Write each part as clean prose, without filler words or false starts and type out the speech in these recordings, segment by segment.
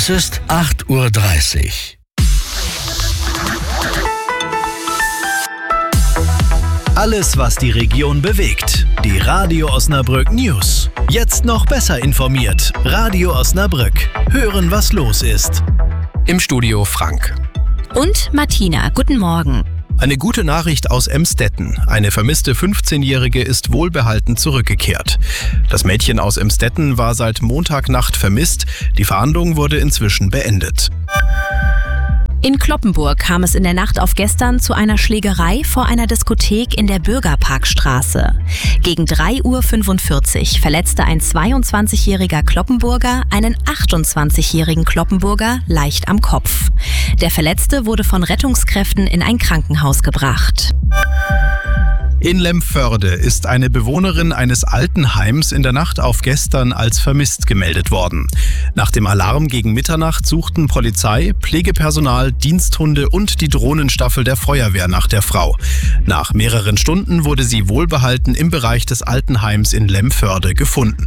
Es ist 8:30 Uhr. Alles, was die Region bewegt. Die Radio Osnabrück News. Jetzt noch besser informiert. Radio Osnabrück. Hören, was los ist. Im Studio Frank. Und Martina, guten Morgen. Eine gute Nachricht aus Emstetten. Eine vermisste 15-Jährige ist wohlbehalten zurückgekehrt. Das Mädchen aus Emstetten war seit Montagnacht vermisst. Die Fahndung wurde inzwischen beendet. In Cloppenburg kam es in der Nacht auf gestern zu einer Schlägerei vor einer Diskothek in der Bürgerparkstraße. Gegen 3:45 Uhr verletzte ein 22-jähriger Cloppenburger einen 28-jährigen Cloppenburger leicht am Kopf. Der Verletzte wurde von Rettungskräften in ein Krankenhaus gebracht. In Lemförde ist eine Bewohnerin eines Altenheims in der Nacht auf gestern als vermisst gemeldet worden. Nach dem Alarm gegen Mitternacht suchten Polizei, Pflegepersonal, Diensthunde und die Drohnenstaffel der Feuerwehr nach der Frau. Nach mehreren Stunden wurde sie wohlbehalten im Bereich des Altenheims in Lemförde gefunden.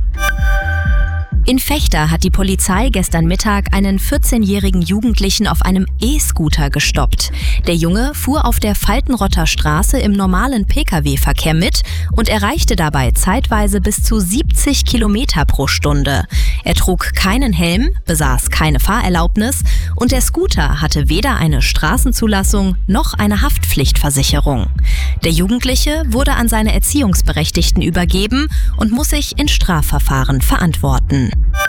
In Vechta hat die Polizei gestern Mittag einen 14-jährigen Jugendlichen auf einem E-Scooter gestoppt. Der Junge fuhr auf der Faltenrotter Straße im normalen Pkw-Verkehr mit und erreichte dabei zeitweise bis zu 70 Kilometer pro Stunde. Er trug keinen Helm, besaß keine Fahrerlaubnis und der Scooter hatte weder eine Straßenzulassung noch eine Haftpflichtversicherung. Der Jugendliche wurde an seine Erziehungsberechtigten übergeben und muss sich in Strafverfahren verantworten.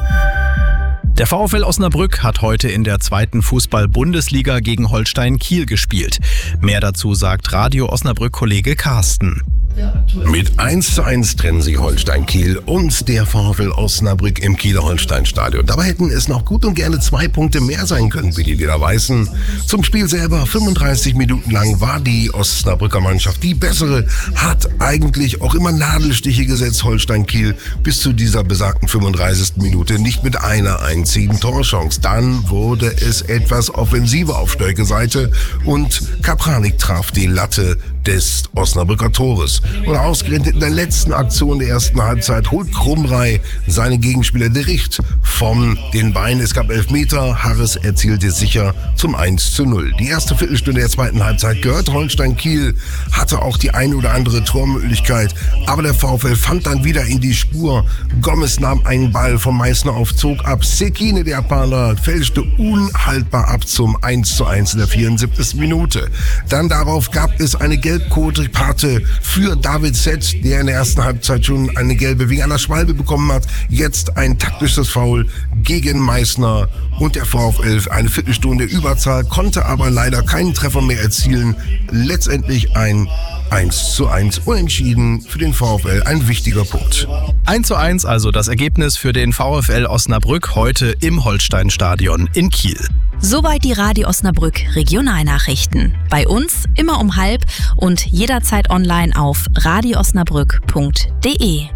Der VfL Osnabrück hat heute in der 2. Fußball-Bundesliga gegen Holstein Kiel gespielt. Mehr dazu sagt Radio Osnabrück-Kollege Carsten. Mit 1:1 trennen sich Holstein Kiel und der VfL Osnabrück im Kieler Holstein-Stadion. Dabei hätten es noch gut und gerne 2 Punkte mehr sein können, wie die wieder weißen. Zum Spiel selber, 35 Minuten lang war die Osnabrücker Mannschaft die bessere, hat eigentlich auch immer Nadelstiche gesetzt, Holstein Kiel, bis zu dieser besagten 35. Minute nicht mit einer einzigen Torchance. Dann wurde es etwas offensiver auf Stölke Seite und Kapranik traf die Latte des Osnabrücker Tores. Und ausgerechnet in der letzten Aktion der ersten Halbzeit holt Krumrei seinen Gegenspieler De Richt von den Beinen. Es gab Elfmeter, Harris erzielte sicher zum 1:0. Die erste Viertelstunde der zweiten Halbzeit gehört Holstein Kiel, hatte auch die eine oder andere Tormöglichkeit, aber der VfL fand dann wieder in die Spur. Gomez nahm einen Ball von Meißner auf, zog ab. Sekine, der Japaner, fälschte unhaltbar ab zum 1:1 in der 74. Minute. Dann darauf gab es eine Gelb-Karte für David Zett, der in der ersten Halbzeit schon eine gelbe wegen einer Schwalbe bekommen hat. Jetzt ein taktisches Foul gegen Meißner und der VfL eine Viertelstunde Überzahl, konnte aber leider keinen Treffer mehr erzielen. Letztendlich ein 1:1 unentschieden für den VfL, ein wichtiger Punkt. 1:1 also das Ergebnis für den VfL Osnabrück heute im Holstein-Stadion in Kiel. Soweit die Radio Osnabrück Regionalnachrichten. Bei uns immer um 12:30 und jederzeit online auf radioosnabrück.de.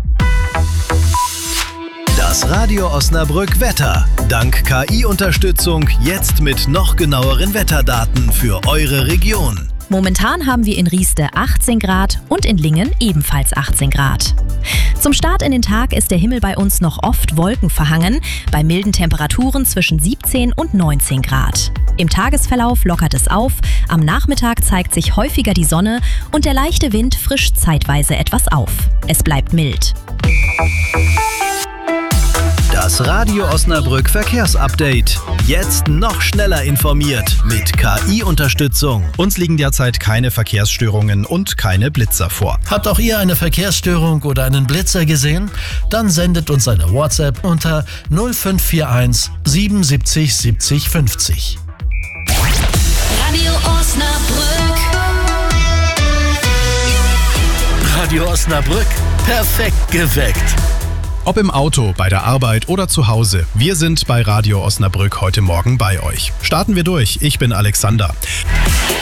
Das Radio Osnabrück Wetter. Dank KI-Unterstützung jetzt mit noch genaueren Wetterdaten für eure Region. Momentan haben wir in Rieste 18 Grad und in Lingen ebenfalls 18 Grad. Zum Start in den Tag ist der Himmel bei uns noch oft wolkenverhangen, bei milden Temperaturen zwischen 17 und 19 Grad. Im Tagesverlauf lockert es auf, am Nachmittag zeigt sich häufiger die Sonne und der leichte Wind frischt zeitweise etwas auf. Es bleibt mild. Das Radio Osnabrück Verkehrsupdate. Jetzt noch schneller informiert mit KI-Unterstützung. Uns liegen derzeit keine Verkehrsstörungen und keine Blitzer vor. Habt auch ihr eine Verkehrsstörung oder einen Blitzer gesehen? Dann sendet uns eine WhatsApp unter 0541 77 70 50. Radio Osnabrück. Radio Osnabrück. Perfekt geweckt. Ob im Auto, bei der Arbeit oder zu Hause, wir sind bei Radio Osnabrück heute Morgen bei euch. Starten wir durch, ich bin Alexander.